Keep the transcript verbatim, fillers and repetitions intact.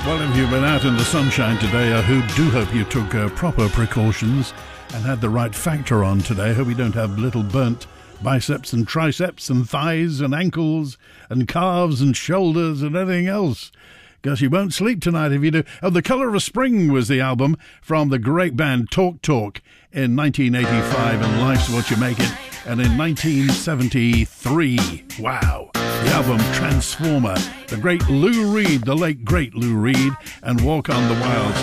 Well, if you've been out in the sunshine today, I ho- do hope you took uh, proper precautions and had the right factor on today. I hope you don't have little burnt biceps and triceps and thighs and ankles and calves and shoulders and everything else, because you won't sleep tonight if you do. Oh, The Colour of Spring was the album from the great band Talk Talk in nineteen eighty-five, and Life's What You Make It, and in nineteen seventy-three, wow, the album Transformer, the great Lou Reed, the late great Lou Reed, and Walk on the Wild.